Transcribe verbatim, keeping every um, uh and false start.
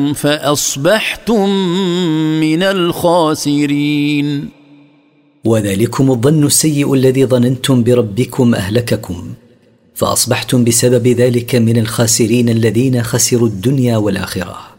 فأصبحتم من الخاسرين. وذلكم الظن السيء الذي ظننتم بربكم أهلككم، فأصبحتم بسبب ذلك من الخاسرين الذين خسروا الدنيا والآخرة.